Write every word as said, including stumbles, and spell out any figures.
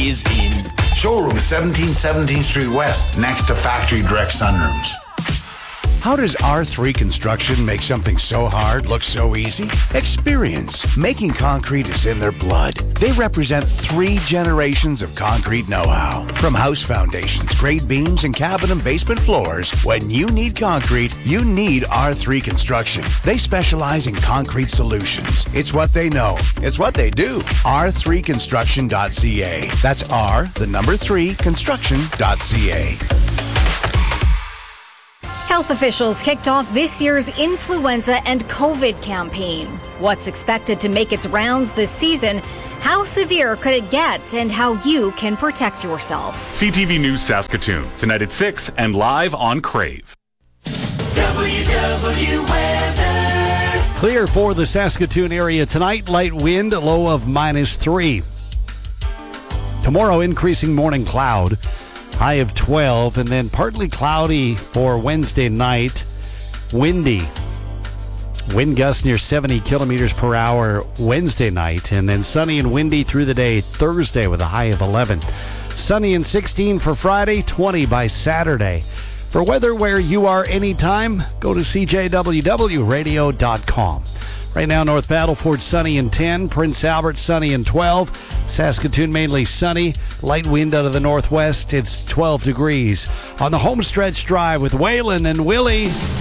is in. Showroom, seventeen seventeenth Street West, next to Factory Direct Sunrooms. How does R three Construction make something so hard look so easy? Experience. Making concrete is in their blood. They represent three generations of concrete know-how. From house foundations, grade beams, and cabin and basement floors, when you need concrete, you need R three Construction. They specialize in concrete solutions. It's what they know. It's what they do. R three construction dot c a. That's R, the number three, construction dot c a. Health officials kicked off this year's influenza and COVID campaign. What's expected to make its rounds this season? How severe could it get, and how you can protect yourself? C T V News Saskatoon, tonight at six and live on Crave. W W weather. Clear for the Saskatoon area tonight. Light wind, low of minus three. Tomorrow, increasing morning cloud. High of twelve, and then partly cloudy for Wednesday night. Windy. Wind gusts near seventy kilometers per hour Wednesday night, and then sunny and windy through the day Thursday with a high of eleven. Sunny and sixteen for Friday, twenty by Saturday. For weather where you are anytime, go to c j w w radio dot com. Right now, North Battleford sunny and ten, Prince Albert sunny and twelve, Saskatoon mainly sunny, light wind out of the northwest, it's twelve degrees. On the home stretch drive with Waylon and Willie.